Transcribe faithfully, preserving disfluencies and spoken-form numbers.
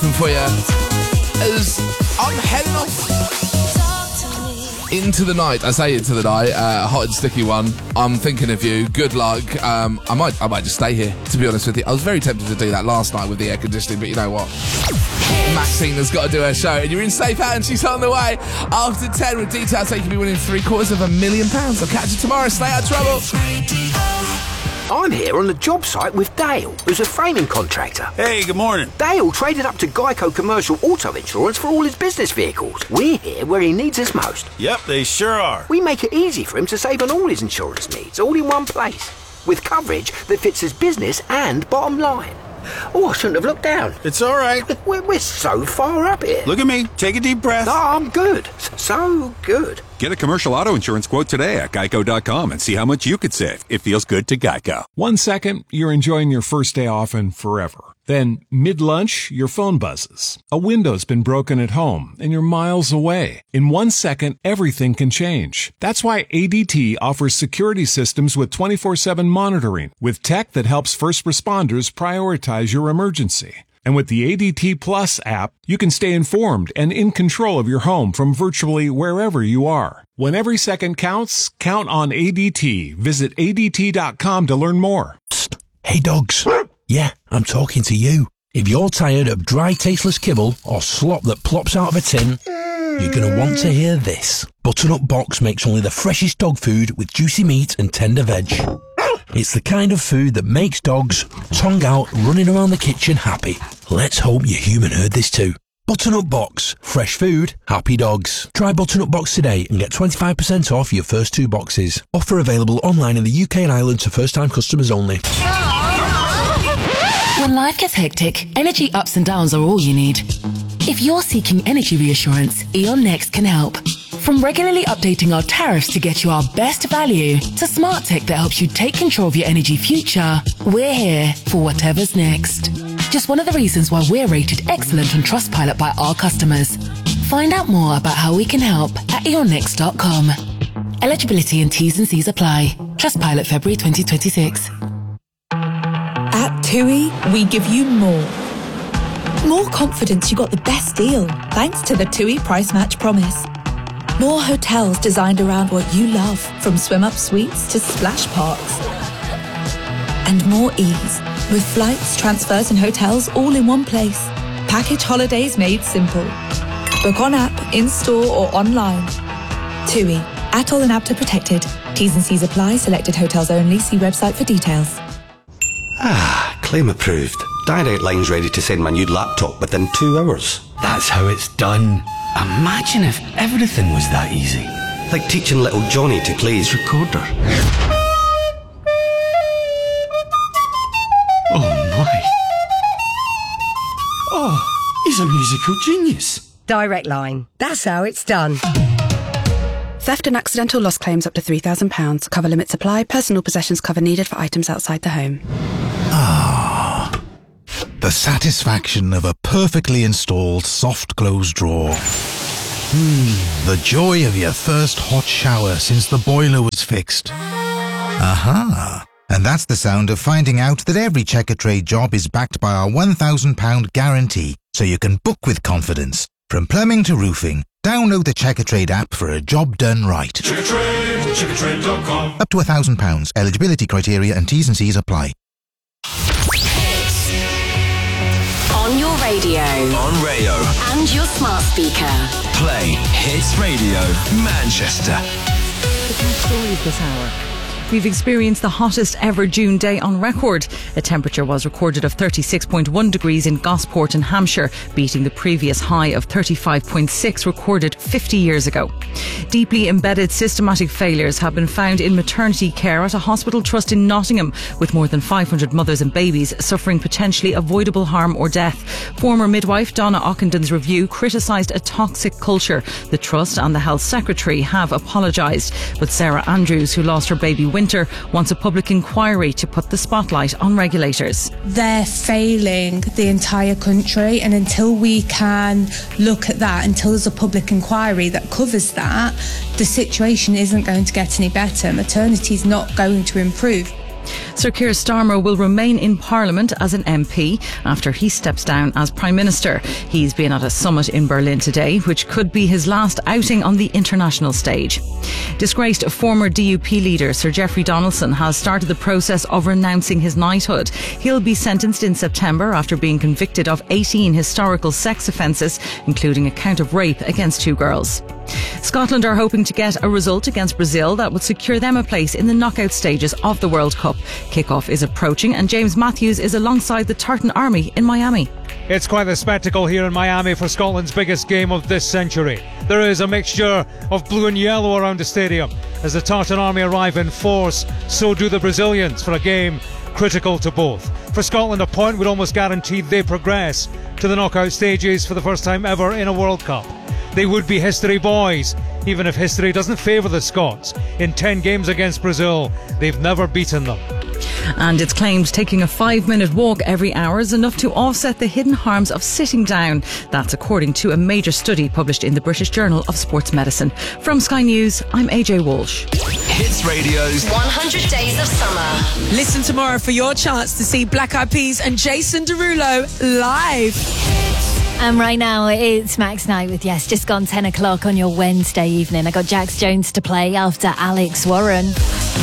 anthem for you as I'm heading off into the night. I say into the night, uh, a hot and sticky one. I'm thinking of you. Good luck. Um, I might, I might just stay here, to be honest with you. I was very tempted to do that last night with the air conditioning, but you know what? Maxine has got to do her show, and you're in safe hands. She's on the way. After ten, with details, so you could be winning three quarters of a million pounds. I'll catch you tomorrow. Stay out of trouble. I'm here on the job site with Dale, who's a framing contractor. Hey, good morning. Dale traded up to Geico Commercial Auto Insurance for all his business vehicles. We're here where he needs us most. Yep, they sure are. We make it easy for him to save on all his insurance needs, all in one place, with coverage that fits his business and bottom line. Oh, I shouldn't have looked down. It's all right. We're, we're so far up here. Look at me. Take a deep breath. No, I'm good. So good. Get a commercial auto insurance quote today at geico dot com and see how much you could save. It feels good to Geico. One second, you're enjoying your first day off and forever. Then, mid-lunch, your phone buzzes. A window's been broken at home, and you're miles away. In one second, everything can change. That's why A D T offers security systems with twenty-four seven monitoring, with tech that helps first responders prioritize your emergency. And with the A D T Plus app, you can stay informed and in control of your home from virtually wherever you are. When every second counts, count on A D T. Visit A D T dot com to learn more. Psst. Hey, dogs. Yeah, I'm talking to you. If you're tired of dry, tasteless kibble or slop that plops out of a tin, you're going to want to hear this. Butternut Box makes only the freshest dog food with juicy meat and tender veg. It's the kind of food that makes dogs, tongue out, running around the kitchen happy. Let's hope your human heard this too. Butternut Box. Fresh food, happy dogs. Try Butternut Box today and get twenty-five percent off your first two boxes. Offer available online in the U K and Ireland to first-time customers only. When life gets hectic, energy ups and downs are all you need. If you're seeking energy reassurance, E.ON Next can help. From regularly updating our tariffs to get you our best value, to smart tech that helps you take control of your energy future, we're here for whatever's next. Just one of the reasons why we're rated excellent on Trustpilot by our customers. Find out more about how we can help at e on next dot com. Eligibility and T's and C's apply. Trustpilot February twenty twenty-six. At TUI, we give you more. More confidence you got the best deal, thanks to the TUI Price Match Promise. More hotels designed around what you love, from swim-up suites to splash parks. And more ease, with flights, transfers and hotels all in one place. Package holidays made simple. Book on app, in-store or online. TUI, Atoll and APTA protected. T's and C's apply, selected hotels only. See website for details. Ah, claim approved. Direct Line's ready to send my new laptop within two hours. That's how it's done. Imagine if everything was that easy. Like teaching little Johnny to play his recorder. Oh my. Oh, he's a musical genius. Direct Line. That's how it's done. Theft and accidental loss claims up to three thousand pounds. Cover limits apply. Personal possessions cover needed for items outside the home. Ah, the satisfaction of a perfectly installed soft close drawer. Hmm, the joy of your first hot shower since the boiler was fixed. Aha! And that's the sound of finding out that every Checkatrade job is backed by our one thousand pounds guarantee, so you can book with confidence. From plumbing to roofing, download the Checkatrade app for a job done right. Checkatrade, checkatrade dot com. Up to one thousand pounds. Eligibility criteria and T's and C's apply. On your radio. On radio. And your smart speaker. Play Hits Radio Manchester. The top stories this hour. We've experienced the hottest ever June day on record. A temperature was recorded of thirty-six point one degrees in Gosport in Hampshire, beating the previous high of thirty-five point six recorded fifty years ago. Deeply embedded systematic failures have been found in maternity care at a hospital trust in Nottingham, with more than five hundred mothers and babies suffering potentially avoidable harm or death. Former midwife Donna Ockendon's review criticised a toxic culture. The trust and the health secretary have apologised, but Sarah Andrews, who lost her baby Winter, wants a public inquiry to put the spotlight on regulators. They're failing the entire country, and until we can look at that, until there's a public inquiry that covers that, the situation isn't going to get any better. Maternity's not going to improve. Sir Keir Starmer will remain in Parliament as an M P after he steps down as Prime Minister. He's been at a summit in Berlin today, which could be his last outing on the international stage. Disgraced former D U P leader Sir Geoffrey Donaldson has started the process of renouncing his knighthood. He'll be sentenced in September after being convicted of eighteen historical sex offences, including a count of rape against two girls. Scotland are hoping to get a result against Brazil that would secure them a place in the knockout stages of the World Cup. Kickoff is approaching and James Matthews is alongside the Tartan Army in Miami. It's quite a spectacle here in Miami for Scotland's biggest game of this century. There is a mixture of blue and yellow around the stadium. As the Tartan Army arrive in force, so do the Brazilians for a game critical to both. For Scotland, a point would almost guarantee they progress to the knockout stages for the first time ever in a World Cup. They would be history boys, even if history doesn't favour the Scots. In ten games against Brazil, they've never beaten them. And it's claimed taking a five-minute walk every hour is enough to offset the hidden harms of sitting down. That's according to a major study published in the British Journal of Sports Medicine. From Sky News, I'm A J Walsh. Hits Radio's one hundred Days of Summer. Listen tomorrow for your chance to see Black Eyed Peas and Jason Derulo live. And right now it's Max Night with Yes, just gone ten o'clock on your Wednesday evening. I got Jax Jones to play after Alex Warren.